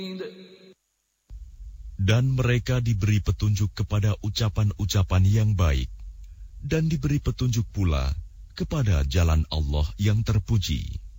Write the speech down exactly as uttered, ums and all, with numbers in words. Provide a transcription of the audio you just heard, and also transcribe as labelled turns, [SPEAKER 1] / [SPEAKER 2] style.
[SPEAKER 1] Dan mereka diberi petunjuk kepada ucapan-ucapan yang baik, dan diberi petunjuk pula kepada jalan Allah yang terpuji.